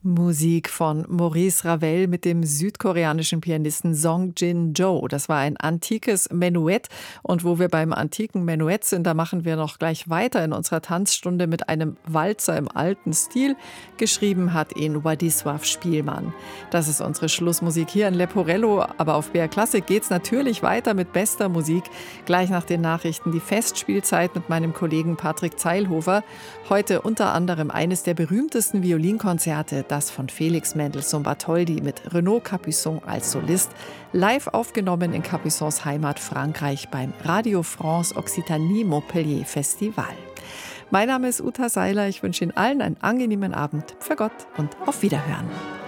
Musik von Maurice Ravel mit dem südkoreanischen Pianisten Song Jin-jo. Das war ein antikes Menuett. Und wo wir beim antiken Menuett sind, da machen wir noch gleich weiter in unserer Tanzstunde mit einem Walzer im alten Stil. Geschrieben hat ihn Władysław Spielmann. Das ist unsere Schlussmusik hier in Leporello. Aber auf BR Klassik geht's natürlich weiter mit bester Musik. Gleich nach den Nachrichten die Festspielzeit mit meinem Kollegen Patrick Zeilhofer. Heute unter anderem eines der berühmtesten Violinkonzerte, das von Felix Mendelssohn Bartholdy mit Renaud Capuçon als Solist, live aufgenommen in Capuçons Heimat Frankreich beim Radio France Occitanie Montpellier Festival. Mein Name ist Uta Seiler, ich wünsche Ihnen allen einen angenehmen Abend, für Gott und auf Wiederhören.